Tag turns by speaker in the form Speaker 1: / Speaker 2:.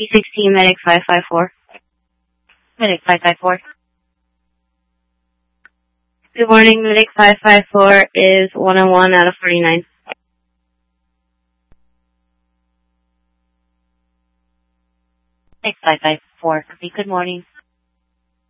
Speaker 1: P16, Medic 554.
Speaker 2: Medic 554.
Speaker 1: Good morning, Medic 554 is 101 out of 49.
Speaker 2: Medic 554. Good morning.